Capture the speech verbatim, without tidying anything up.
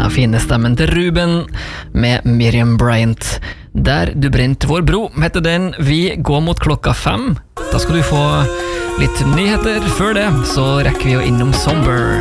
fine stemmen til Ruben med Miriam Bryant. Der du brent vår bro, heter den. Vi går mot klokka fem. Da skal du få litt nyheter. Før det så rekker vi jo innom Somber.